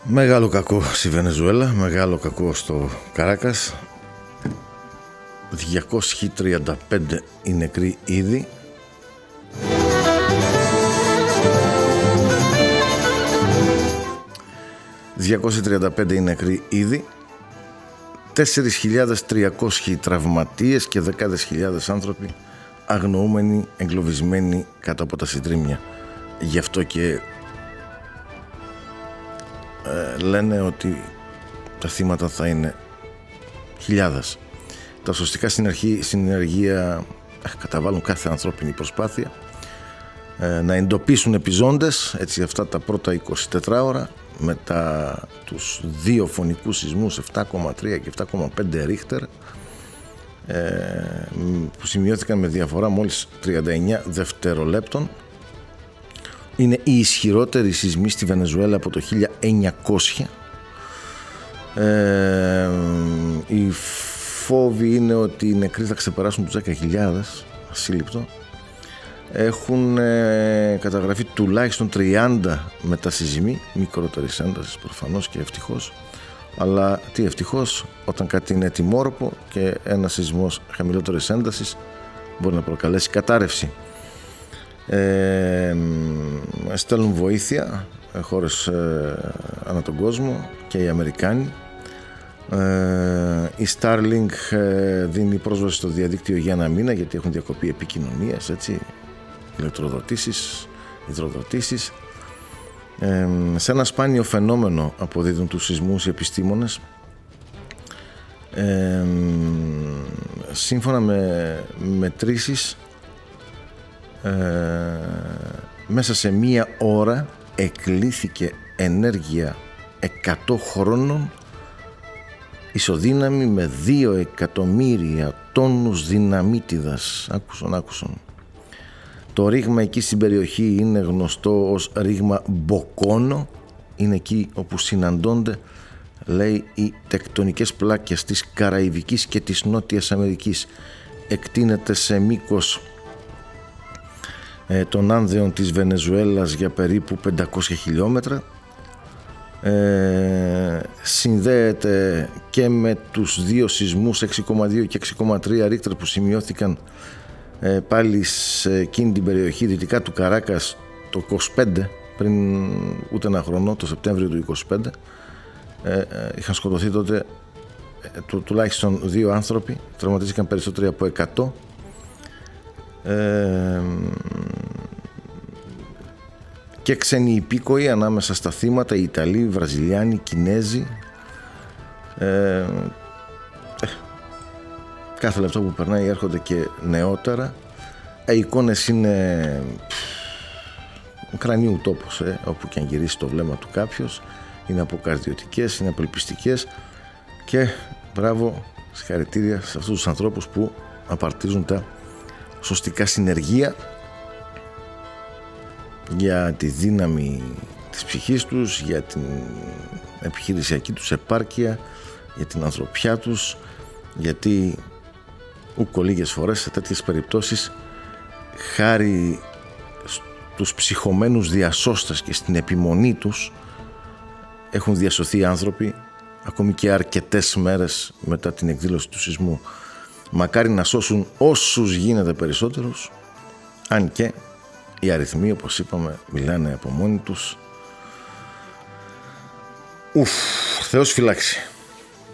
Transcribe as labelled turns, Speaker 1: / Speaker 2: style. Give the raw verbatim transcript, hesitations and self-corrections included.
Speaker 1: Μεγάλο κακό στη Βενεζουέλα, μεγάλο κακό στο Καράκας. διακόσιοι τριάντα πέντε οι νεκροί ήδη. διακόσιοι τριάντα πέντε οι νεκροί ήδη. τέσσερις χιλιάδες τριακόσιοι τραυματίες και δεκάδες χιλιάδες άνθρωποι αγνοούμενοι, εγκλωβισμένοι κάτω από τα συντρίμμια. Γι' αυτό και ε, λένε ότι τα θύματα θα είναι χιλιάδες. Τα σωστικά συνεργεία ε, καταβάλουν κάθε ανθρώπινη προσπάθεια ε, να εντοπίσουν επιζώντες, έτσι αυτά τα πρώτα εικοσιτέσσερις ώρα μετά τους δύο φωνικούς σεισμούς επτά κόμμα τρία και επτά κόμμα πέντε ρίχτερ ε, που σημειώθηκαν με διαφορά μόλις τριάντα εννέα δευτερολέπτων. Είναι οι ισχυρότεροι σεισμοί στη Βενεζουέλα από το χίλια εννιακόσια. Ε, οι φόβοι είναι ότι οι νεκροί θα ξεπεράσουν τους δέκα χιλιάδες, ασύλληπτο. Έχουν ε, καταγραφεί τουλάχιστον τριάντα μετασεισμοί μικρότερης έντασης προφανώς και ευτυχώς, αλλά τι ευτυχώς, όταν κάτι είναι τιμόρροπο και ένα σεισμός χαμηλότερης έντασης μπορεί να προκαλέσει κατάρρευση. Ε, στέλνουν βοήθεια χώρες ε, ανά τον κόσμο και οι Αμερικάνοι. Ε, η Starlink ε, δίνει πρόσβαση στο διαδίκτυο για ένα μήνα, γιατί έχουν διακοπεί επικοινωνίες, έτσι, ηλεκτροδοτήσεις, υδροδοτήσεις. Ε, σε ένα σπάνιο φαινόμενο αποδίδουν τους σεισμούς οι επιστήμονες. Ε, σύμφωνα με μετρήσεις, ε, μέσα σε μία ώρα εκλήθηκε ενέργεια εκατό χρόνων ισοδύναμη με δύο εκατομμύρια τόνους δυναμίτιδας. Άκουσον, άκουσον. Το ρήγμα εκεί στην περιοχή είναι γνωστό ως ρήγμα Μποκόνο. Είναι εκεί όπου συναντώνται, λέει, οι τεκτονικές πλάκες της Καραϊβικής και της Νότιας Αμερικής. Εκτείνεται σε μήκος ε, των Άνδεων της Βενεζουέλας για περίπου πεντακόσια χιλιόμετρα. Ε, συνδέεται και με τους δύο σεισμούς έξι κόμμα δύο και έξι κόμμα τρία ρίχτερ που σημειώθηκαν ε, πάλι σε εκείνη την περιοχή δυτικά του Καράκας το είκοσι πέντε, πριν ούτε ένα χρόνο, το Σεπτέμβριο του είκοσι πέντε. ε, ε, είχαν σκοτωθεί τότε ε, του, τουλάχιστον δύο άνθρωποι, τραυματίστηκαν περισσότεροι από εκατό. ε, και ξένοι υπήκοοι ανάμεσα στα θύματα, οι Ιταλοί, οι Βραζιλιάνοι, οι Κινέζοι. Ε, ε, κάθε λεπτό που περνάει έρχονται και νεότερα. Οι εικόνες είναι κρανίου τόπος, ε, όπου και αν γυρίσει το βλέμμα του κάποιος. Είναι αποκαρδιωτικές, είναι απελπιστικές και μπράβο, συγχαρητήρια σε αυτούς τους ανθρώπους που απαρτίζουν τα σωστικά συνεργεία για τη δύναμη της ψυχής τους, για την επιχειρησιακή τους επάρκεια, για την ανθρωπιά τους, γιατί ούκο λίγες φορές σε τέτοιες περιπτώσεις, χάρη στους ψυχωμένους διασώστες και στην επιμονή τους, έχουν διασωθεί άνθρωποι ακόμη και αρκετές μέρες μετά την εκδήλωση του σεισμού. Μακάρι να σώσουν όσους γίνεται περισσότερους, αν και οι αριθμοί, όπως είπαμε, μιλάνε από μόνοι τους. Ουφ, Θεός φυλάξει.